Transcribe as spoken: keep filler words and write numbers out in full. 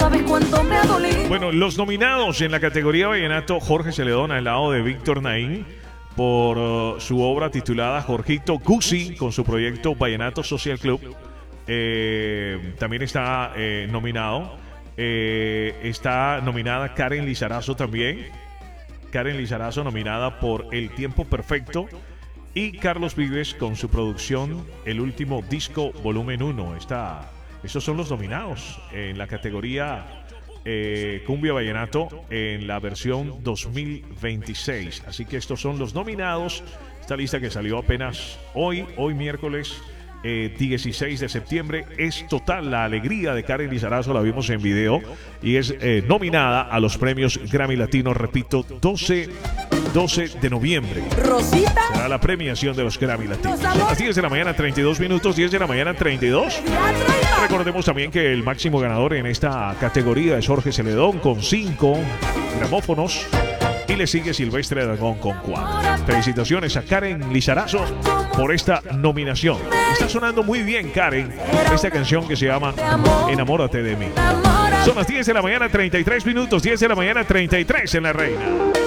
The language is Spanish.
sabes cuánto me ha dolido. Bueno, los nominados en la categoría vallenato: Jorge Celedón al lado de Víctor Naín por uh, su obra titulada Jorgito Guzzi con su proyecto Vallenato Social Club. Eh, también está eh, nominado. Eh, está nominada Karen Lizarazo también. Karen Lizarazo nominada por El Tiempo Perfecto. Y Carlos Vives con su producción El Último Disco Volumen uno. Está, estos son los nominados en la categoría eh, Cumbia Vallenato en la versión dos mil veintiséis. Así que estos son los nominados. Esta lista que salió apenas hoy, hoy miércoles eh, dieciséis de septiembre. Es total la alegría de Karen Lizarazo, la vimos en video. Y es eh, nominada a los premios Grammy Latino, repito, doce de noviembre. Rosita. Será la premiación de los Grammy Latinos. Son las diez de la mañana, treinta y dos minutos, diez de la mañana, treinta y dos. Recordemos también que el máximo ganador en esta categoría es Jorge Celedón con cinco gramófonos. Y le sigue Silvestre Dangond con cuatro. Felicitaciones a Karen Lizarazo por esta nominación. Está sonando muy bien, Karen, esta canción que se llama Enamórate de mí. Son las diez de la mañana, treinta y tres minutos, diez de la mañana, treinta y tres en La Reina.